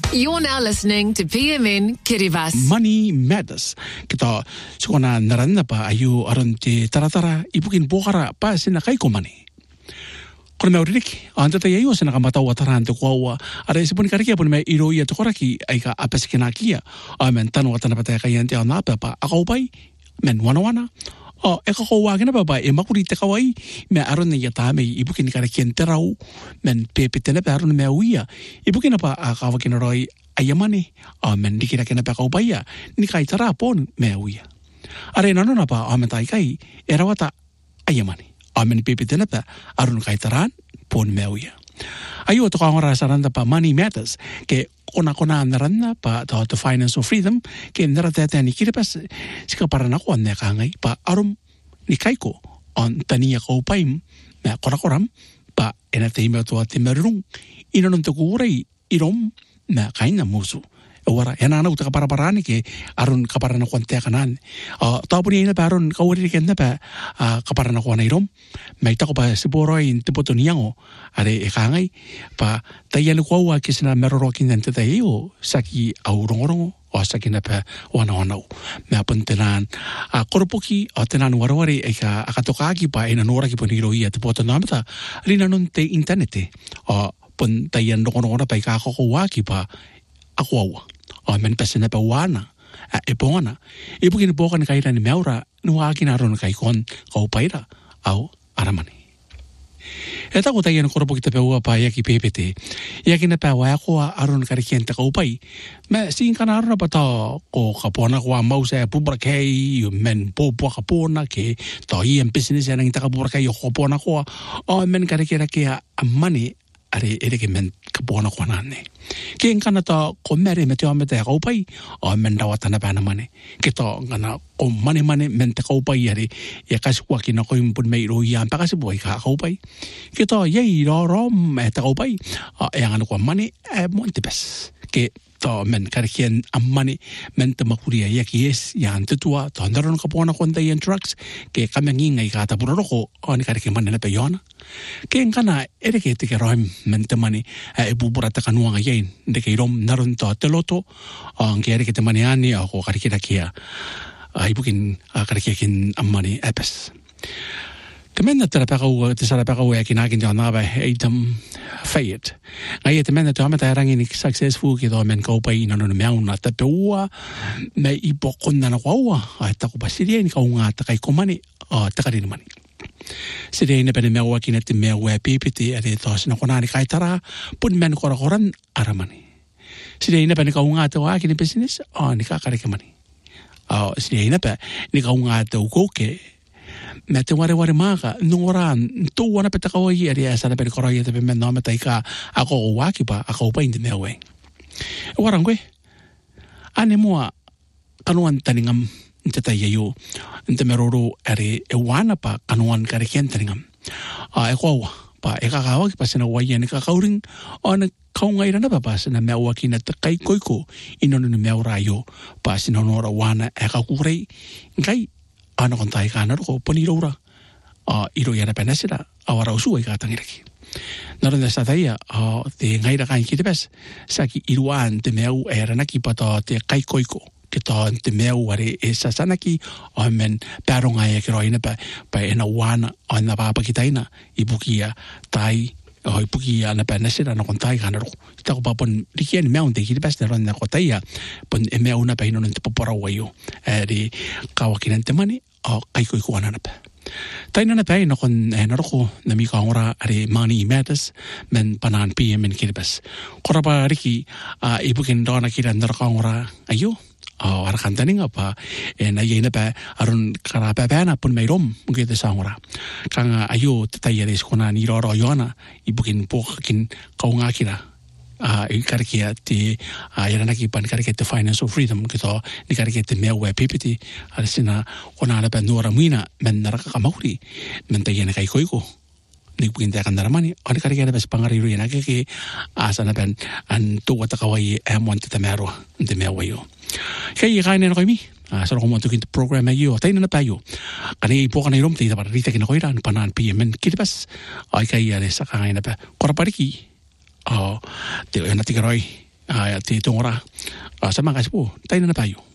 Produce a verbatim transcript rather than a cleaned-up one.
You're now listening to P M N Kiribati. Money matters. Kita sukona naranna pa ayu aron te taratara ipukin pokara pa sina kai ko money. Kono me oririk, anta te ayu sina kamata wa tarante kwa ara isipun kariki apun me iro ia tokoraki aika apesikina kia. Amen tanu watana pa te kai ante ona pa pa akau pai men wana wana. O e ka ko wa kena baba e makuri te kawai me aron ya tame ibukin kare kente rau men pepe tele pe aron me uia ibukin pa a ka wa kena roi ayamane o men dikira kena pe ka upaya ni kai tara pon me uia are nano na pa o men tai kai era wata ayamane o men pepe tele pe aron kai taran pon me uia ayo to ka ngora saranda pa money matters ke kona kona naranda pa to to finance of freedom ke narata tani kiripas sika para na ko ne ka ngai pa arum ni kaiko on tania ko paim me kora koram pa ena te me to te merung ino non to kurai irom na kaina musu ora ena na uta para parani ke arun kapara na konte kanan a tapuni ina paron kawri ke na pa kapara na ko na irom me ta ko pa siboro in te potoniango are e kangai pa tayale ko wa ke sina meroro kin te te o saki au rongorongo o saki na pa wana wana me apuntenan a korpoki o tenan warwari e ka akatoka ki pa ina nora ki poniro ia te potonamata rina non te internete o pon tayan rongorongo pa ka ko wa ki pa akwa o men pesena pa wana a e pona e pukin pokan kai ran meura no akina ron kai kon ko paira au aramani eta ko tayen korpo ki te pe ua pa ya ki pepete ya ki na pa wa ko aron kar kente ko pai me sin kana ron pa ta ko kapona ko mause pubra kai men po po kapona ke to i en business en ta kapora kai ko pona ko o men kar kera ke amani are ere ke men kapona ko nane ke ngana ta ko mere me te o me te ko pai o men da watana pa na mane ke to ngana ko mane mane men te ko pai are ya ka swa ki na ko impun me ro ya pa ka se boi ka ko pai ke to ye ro ro me te ko pai o e ngana ko mane e monte pes ke to men karkien amani men te makuria ya ki es ya ante tua to ndaron ka pona kon dai trucks ke kamengi ngai ka ta puro ko on karke man na pe yona ke ngana ere ke te ke roim men te mani e bubura ta kanua nga yen de ke rom naron to te loto on ke ere ke te mani ani o ko karke da kia ai bukin karke kin amani apes Temenda te rapaka ua, te sarapaka ua ki nākin te anawa e tam whaiet. Ngai e temenda te amata e rangi ni successful ki tō men kaupai ina nuna meauna te pe ua me i pokona na kua ua a tako pa siria ni kaunga ta kai komani a takarina mani. Siria ina pene mea ua ki na te mea ua pipiti a te tō sina kona ni kai tara pun men kora koran aramani. Siria ina pene kaunga te ua ki ni business a ni kakareke mani. Siria ina pe ni kaunga te ukoke me te ware ware maka nungora tu wana pe taka oi ari asa pe kora ia te pe mena me taika ako o waki pa ako pa inde me we wara ngwe ane moa kanuan taningam te tai yo te meroro ari e wana pa kanuan kare ken taningam a e ko pa e ka ka pa sena wai ane ka kauring ona kaunga ira na pa sena me waki na te kai koiko ino no me ora yo pa sena nora wana e ka kurei ngai ana kon tai kana ko poni roura a iro ia na penesira awara usu e ka tangiraki nara na sataia a te ngai ra kan ki te pes saki iruan te meu era na ki pata te kai koiko ke ta te meu are e sasanaki o men paronga e ke roina pa pa ena wana ana papa ki taina ibukia tai o ipuki ana penesira na kon tai kana ro ta ko papon dikien meun te ki te pes na ko taia pon e meu na pa ino te popora wayo e ri kawakinan te mani o kai koi ko ana pa taina na pai no kon e na ro na mi ka ora are money matters men panan P M N Kiribati kora pa riki a ibukin dona ki na ka ora ayo o ara kantaninga pa e na ye na pa aron kara pa pa na pun mai rom ngi te sangora kanga ayo te tai res kona ni ro ro yona ibukin pokin kaunga kira a i karkia te a era na ki pan karkia te finance of freedom ki to ni karkia te me we pipiti ala sina ona ala pa nora muina men nara ka mauri men te yena kai koiko ni bukin te kandara mani oni karkia na pangari ru yena ke ke asa na pen an to wata kawai e mon te mero te me we yo kai ga ne no mi a so como tu kit program yo tai na pa yo kani po kana rom te ta rita ki no ira panan P M N Kiribati ai kai ya sa ka na pa korpariki o te na tigaroi uh, ti tungora. Uh, sama kasih po, tayo na na tayo.